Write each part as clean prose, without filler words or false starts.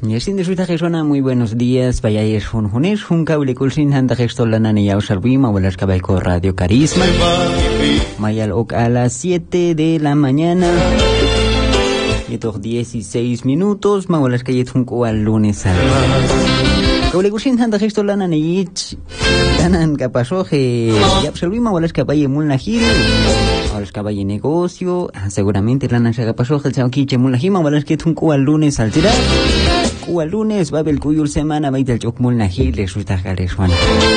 Yesin de suita gesona, muy buenos días. Vaya es Junes, Juncable Kulsin, Handa Gestolana ni Yausarbima, Walas Cabayco Radio Carisma. Mayal Ok a las 7 de la mañana. Y 16 minutos, Mawalas Cayet Junco al lunes al Cable Kulsin, Handa Gestolana ni Ich. Tanan Capasoje, Yapsalvima, Walas Cabaye Mulnahil. Walas Cabaye Negocio. Seguramente Lana Capasoje, el Chauquiche Mulnahima, Walas Cayet Junco al lunes al tirar. Cuba lunes, Babel Cuyul semana, Baitel Chocmul Nahil, resulta Gareswana.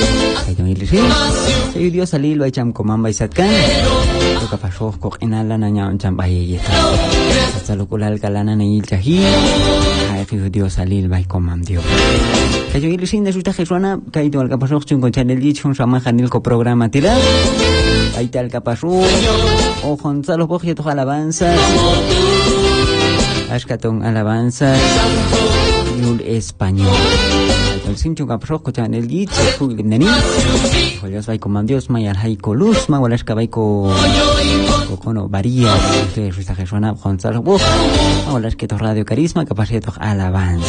Soy Dios Salil, Baicham Comamba y Satkan. Toca pasó con Enala Naña, Chambaye. Hasta lo culal Galana Nail Chahi. Ay, Dios Salil, Baicomam Dios. Cayo Ilisin de Susta Geswana, Caito al Capasó, con Chanel Yichon, Samajanilco programa Tila. Baitel Capasó, o Gonzalo Bojeto Alabanzas. Ashkatong Alabanzas. Yul español. El sincho capro escuchan el git, el neni. Joyas vai con Dios, mayal hay colus, mawalas cabayco. Cocono varía, que ruista que suena Gonzalo Buch. Mawalas que to Radio Carisma, capacidad to alabanza.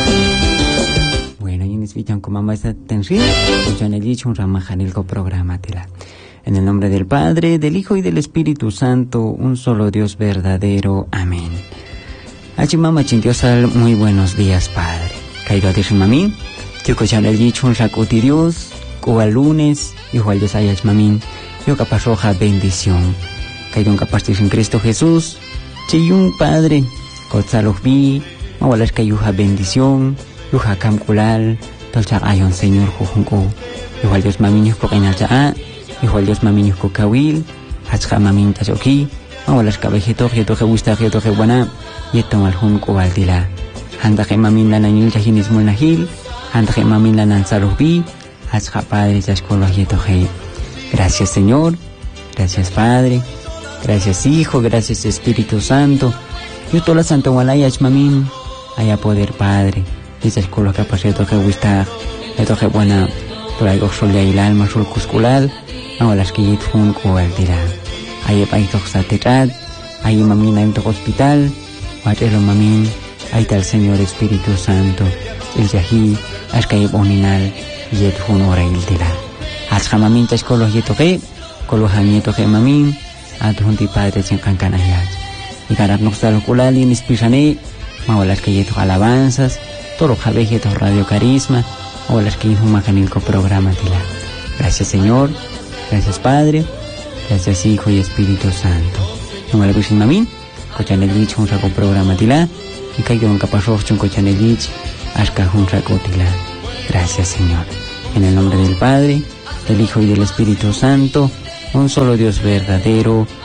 Bueno, y nos vichan con mamá esta tensión, escuchan el git, un ramajanilco programa tela. En el nombre del Padre, del Hijo y del Espíritu Santo, un solo Dios verdadero. Amén. Achimama chintiosal, muy buenos días, Padre. Caído a Tishimamín, yo cochar el dicho un sacuti Dios, Cuba lunes, hijo al Dios ayach mamín, yo capaz roja bendición. Caído un capaz en Cristo Jesús, chiyun Padre, cotzalojbi, mawalas cayuja bendición, yuja camculal, tolchar ayon Señor jujunco, hijo al Dios mamín yuko cañacha, hijo al Dios mamín yuko kawil, hachja mamín tachoki, mawalas cabejeto, jeto jebusta, jeto jebuana, yeton al junco aldila. Handaje mamin la nañil yajinis mulnahil, handaje mamin la nanzarubi, hazja Padre yashkolo yetoje. Gracias Señor, gracias Padre, gracias Hijo, gracias Espíritu Santo. Yo toda la Santa Walayach mamin, haya poder Padre, yashkolo capaz yetoje wista, yetoje buena, por algo solia y el alma sul cusculal, no las que yit junco aldila. Haya paitok saterat, haya mamin en tu hospital. Matelo mamin, ahí está el Señor Espíritu Santo, el Yahi, Ashkay Boninal, Yet Hunora Iltila. Ashka mamin tashkolo yetoke, kolohan yetoke mamin, adhunti Padre Chenkankanayat. Y ganar nostal kulali nispishane, mawalas que yeto alabanzas, todo jabe yeto Radio Carisma, mawalas que inhumacanilco programa tila. Gracias Señor, gracias Padre, gracias Hijo y Espíritu Santo. No me lo puse mamin. Cochan el lich un saco programa tila y caigo en capazos chun cochan el lich ashka un saco tila. Gracias Señor. En el nombre del Padre, del Hijo y del Espíritu Santo, un solo Dios verdadero.